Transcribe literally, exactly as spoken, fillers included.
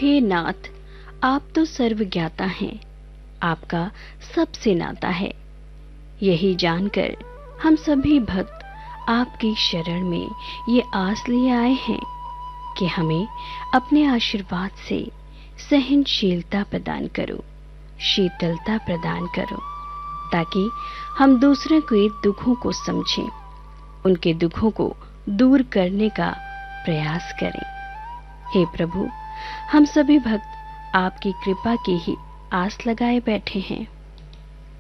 हे नाथ, आप तो सर्वज्ञाता हैं, आपका सबसे नाता है। यही जानकर हम सभी भक्त आपकी शरण में ये आस लिए आए हैं कि हमें अपने आशीर्वाद से सहनशीलता प्रदान करो, शीतलता प्रदान करो, ताकि हम दूसरे के दुखों को समझें, उनके दुखों को दूर करने का प्रयास करें। हे प्रभु, हम सभी भक्त आपकी कृपा की ही आस लगाए बैठे हैं।